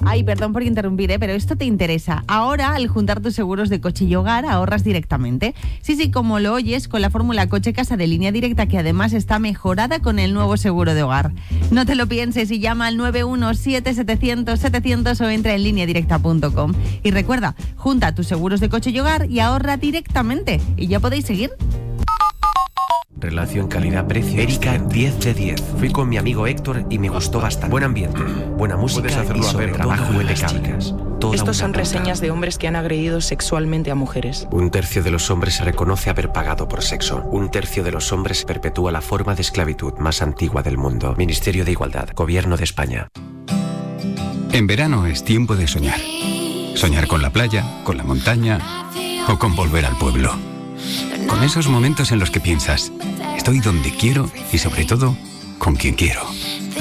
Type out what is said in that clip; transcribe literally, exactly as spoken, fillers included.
Ay, perdón por interrumpir, ¿eh? Pero esto te interesa. Ahora, al juntar tus seguros de coche y hogar, ahorras directamente. Sí, sí, como lo oyes, con la fórmula coche-casa de Línea Directa, que además está mejorada con el nuevo seguro de hogar. No te lo pienses y llama al nueve uno siete setecientos setecientos o entra en línea directa punto com. Y recuerda, junta tus seguros de coche y hogar y ahorra directamente. ¿Y ya podéis seguir? Relación calidad-precio. Erika, diez de diez. Fui con mi amigo Héctor y me gustó bastante. Buen ambiente, buena música y sobre trabajo impecable. Estos son reseñas de hombres que han agredido sexualmente a mujeres. Un tercio de los hombres se reconoce haber pagado por sexo. Un tercio de los hombres perpetúa la forma de esclavitud más antigua del mundo. Ministerio de Igualdad, Gobierno de España. En verano es tiempo de soñar. Soñar con la playa, con la montaña o con volver al pueblo. Con esos momentos en los que piensas, estoy donde quiero y sobre todo, con quien quiero.